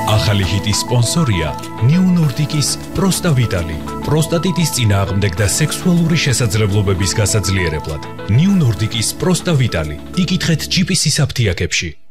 ახალი ჰიტის სპონსორია New Nordic-ის პროსტა ვიტალი. პროსტატიტის წინააღმდეგ და სექსუალური შესაძლებლობების გასაძლიერებლად. New Nordic-ის პროსტა ვიტალი. იკითხეთ GPS-ის აფთიაქებში.